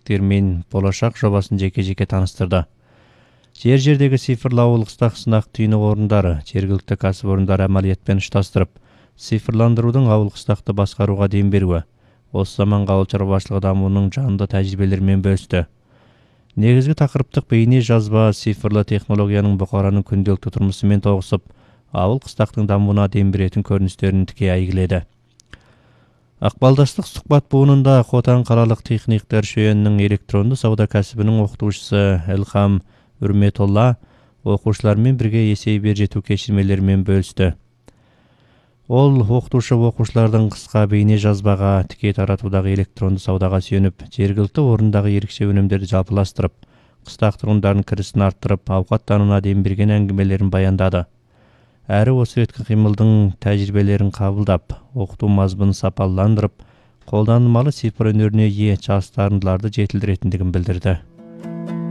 жетістіктер мен болашақ жобасын жеке-жеке таныстырды. Жер-жердегі цифрлы ауыл қыстақ сынақ түйіні орындары, жергілікті кәсіпорындар әмәлиятпен ұштастырып, цифрландырудың ауыл қыстақты басқаруға дем беруі, осы заманғы ауыл шаруашылығы дамуының жанды тәжірибелерімен бөлісті. Негізгі тақырыптық бейне жазба цифрлы технологияның бұқараның күнделікті тұрмысымен тоғысып, ауыл қыстақтың дамуына дем беретін көріністерін тіке әйгіледі. Ақбалдаштық сұхбат буынында Хотан қалалық техниктер шүйенінің электронды сауда кәсібінің оқытушысы Илхам Үрметолла оқушылармен бірге есей бер жету кешірмелерімен бөлісті. Ол оқытушы оқушылардың қысқа бейне жазбаға тіке таратудағы электронды саудаға сүйеніп, жергілікті орындағы ерекше өнімдерді жалпыластырып, қыстақ тұрғындардың кірісін арттырып, ауқаттануына дем берген әңгімелерін баяндады. Әрі осы реткі қимылдың тәжірибелерін қабылдап, оқыту мазмұнын сапаландырып, қолданылмалы цифр өнеріне ие жас дарындыларды жетілдіретіндігін білдірді.